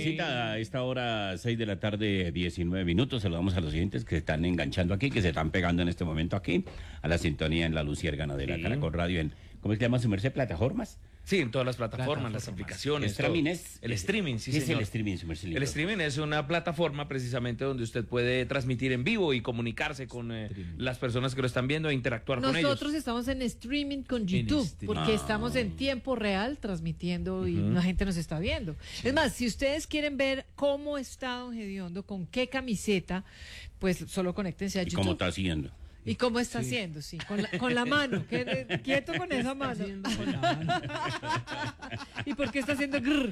tardecita, a esta hora, 6 de la tarde, 19 minutos. Saludamos a los oyentes que se están enganchando aquí, que se están pegando en este momento aquí, a la sintonía en la Luciérgana de la Caracol Radio, en, ¿cómo se llama su merced? ¿Plataformas? Sí, en todas las plataformas, las aplicaciones. El streaming es... El streaming, sí, ¿Qué señor. es el streaming, su merced? El streaming es una plataforma precisamente donde usted puede transmitir en vivo y comunicarse con las personas que lo están viendo e interactuar con ellos. Nosotros estamos en streaming con YouTube, porque estamos en tiempo real transmitiendo y la gente nos está viendo. Es más, si ustedes quieren ver cómo está Don Gediondo, con qué camiseta, pues solo conéctense a ¿Y YouTube. cómo está haciendo? ¿Y cómo está haciendo? Sí, con la mano. Quieto con esa mano. ¿Y por qué está haciendo grrr?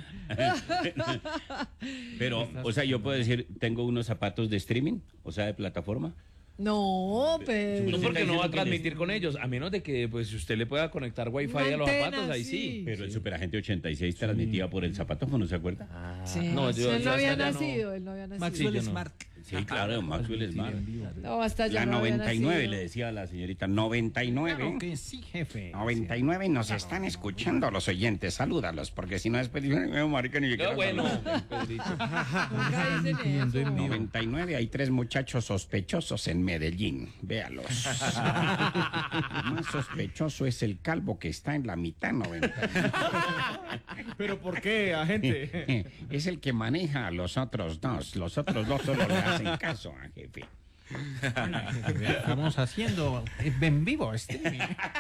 Pero, o sea, yo puedo decir, tengo unos zapatos de streaming, o sea, de plataforma. No, pero... No, porque no va a ¿Quién es? transmitir con ellos, a menos de que pues usted le pueda conectar wifi Una a los antena, zapatos, ahí sí. sí. Pero el Superagente 86 transmitía por el zapatófono, ¿se acuerda? Sí, No, yo él no ya había hasta ya nacido, él no había nacido. Maxwell yo no. Smart. Sí, claro, Maxwell Smart. No, hasta ya La no había 99, nacido. le decía a la señorita, 99. Claro que sí, jefe. 99 nos están escuchando los oyentes, salúdalos, porque si no después dicen, marica, ni siquiera No, bueno, saludan". Pedrito. Nunca dicen eso. 99, hay 3 muchachos sospechosos en Medellín, véalos. El más sospechoso es el calvo que está en la mitad, 99. ¿Pero por qué, agente? Es el que maneja a los otros dos solo le hacen caso a jefe. Estamos haciendo en vivo streaming.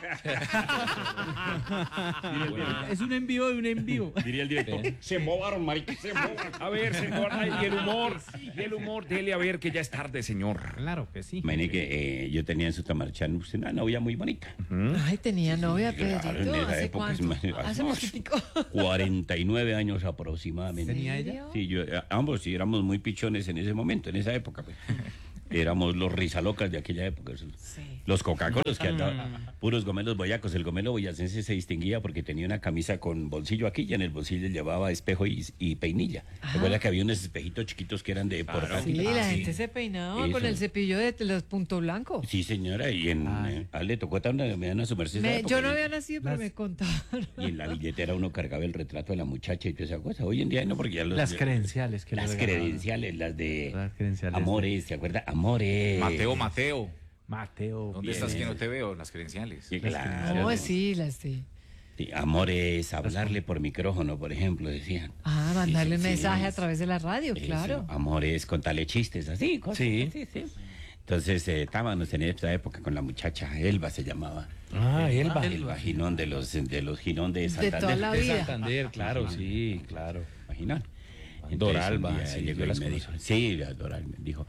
Es un envío de un envío. Diría el director, se movaron, marica, se movaron. A ver, señor, y el humor, dele a ver que ya es tarde, señor. Claro que sí. Imagínate que yo tenía en Sutamarchán una novia muy bonita. Ay, tenía novia, Claro, en Pedrito. esa ¿Hace época, cuánto? Hace poquitico. 49 años aproximadamente. ¿Tenía ¿En ella? serio? Sí, ambos sí éramos muy pichones en ese momento, en esa época, pues. Éramos los risalocas de aquella época. Sí. Los Coca-Colas que andaban, puros gomelos boyacos. El gomelo boyacense se distinguía porque tenía una camisa con bolsillo aquí y en el bolsillo llevaba espejo y peinilla. ¿Recuerda que había unos espejitos chiquitos que eran de portátil? Sí, la gente se peinaba con Eso. el cepillo de los punto blanco. Sí, señora, y le tocó me dan a su merced esa época, Yo no y- había nacido, pero me contaron. Y en la billetera uno cargaba el retrato de la muchacha y toda esa cosa. Hoy en día no, porque ya los... Las credenciales que le Las regalaban. credenciales, las de Las credenciales Amores, ¿se acuerda? Amores. Mateo, Mateo. ¿dónde Bien. estás que no te veo? Las credenciales. Sí, claro. No, sí, las de... Sí, Amores, hablarle por micrófono, por ejemplo, decían. Ah, mandarle un Sí, mensaje sí, a través de la radio, Eso, claro. Amores, contarle chistes, así, cosas. Sí. Sí. Entonces, estábamos en esa época con la muchacha, Elba se llamaba. Ah, Elba. Elba Ginón de los Ginón de Santander. toda la De vida. Santander, claro, sí, claro. Ginón. Doralba, un día sí, llegó yo y las me conozco. dijo, sí, Doralba, me dijo,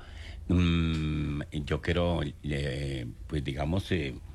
yo quiero, pues digamos,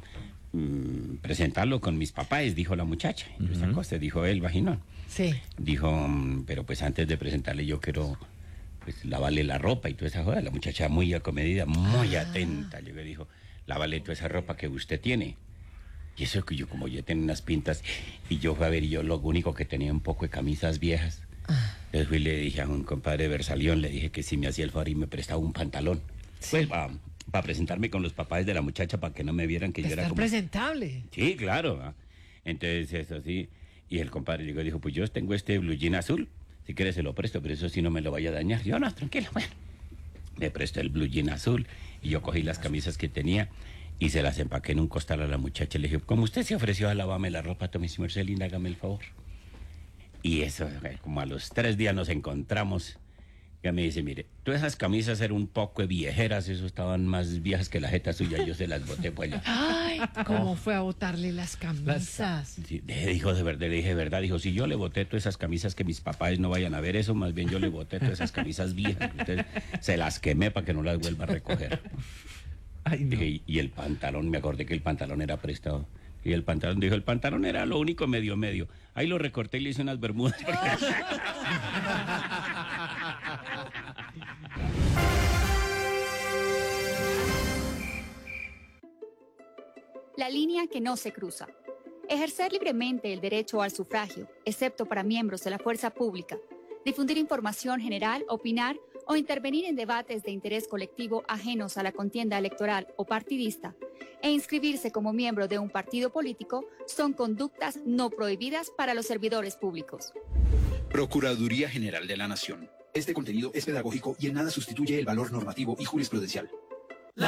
presentarlo con mis papás, dijo la muchacha. Y esa cosa, dijo Elba Ginón. Sí. Dijo, pero pues antes de presentarle yo quiero pues lavarle la ropa y toda esa joda. La muchacha muy acomedida, muy atenta. Yo le dijo, lávale toda esa ropa que usted tiene. Y eso que yo, como yo tenía unas pintas, y yo fui a ver, y yo lo único que tenía un poco de camisas viejas. Entonces fui y le dije a un compadre de Versalión, le dije que si me hacía el favor y me prestaba un pantalón. Pues para presentarme con los papás de la muchacha, para que no me vieran que yo era Estar como... presentable. Sí, claro. Entonces, eso sí. Y el compadre llegó y dijo, pues yo tengo este blue jean azul. Si quieres se lo presto, pero eso sí no me lo vaya a dañar. Yo, no, tranquilo, bueno. Me prestó el blue jean azul y yo cogí las camisas que tenía y se las empaqué en un costal a la muchacha. Le dije, como usted se ofreció a lavarme la ropa, tome si merced linda, hágame el favor. Y eso, como a los 3 días nos encontramos. Ya me dice, mire, todas esas camisas eran un poco viejeras, eso estaban más viejas que la jeta suya, yo se las boté pues allá. Ay, cómo fue a botarle las camisas. Sí, dijo de verdad, le dije de verdad, dijo, si yo le boté todas esas camisas que mis papás no vayan a ver eso, más bien yo le boté todas esas camisas viejas, entonces se las quemé para que no las vuelva a recoger. Ay, no. Dije, y el pantalón, me acordé que el pantalón era prestado. Y el pantalón, dijo, el pantalón era lo único medio. Ahí lo recorté y le hice unas bermudas. La línea que no se cruza. Ejercer libremente el derecho al sufragio, excepto para miembros de la fuerza pública. Difundir información general, opinar o intervenir en debates de interés colectivo ajenos a la contienda electoral o partidista, e inscribirse como miembro de un partido político son conductas no prohibidas para los servidores públicos. Procuraduría General de la Nación. Este contenido es pedagógico y en nada sustituye el valor normativo y jurisprudencial.